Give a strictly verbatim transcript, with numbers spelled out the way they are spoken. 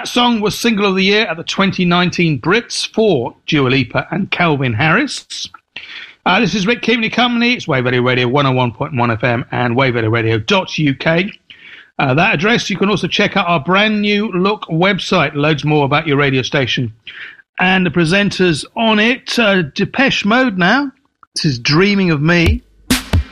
That song was Single of the Year at the twenty nineteen Brits for Dua Lipa and Calvin Harris. Uh, this is Rick Keaveney Company. It's Wave Radio Radio one oh one point one F M and wave radio radio dot U K. Uh, that address, you can also check out our brand new look website. Loads more about your radio station and the presenters on it. Uh, Depeche Mode now. This is Dreaming of Me.